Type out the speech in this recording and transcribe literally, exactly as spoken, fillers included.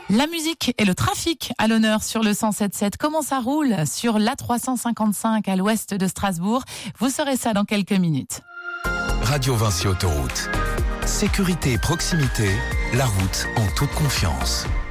La musique et le trafic à l'honneur sur le cent sept sept. Comment ça roule sur l'A trois cent cinquante-cinq à l'ouest de Strasbourg? Vous saurez ça dans quelques minutes. Radio Vinci Autoroute. Sécurité et proximité, la route en toute confiance.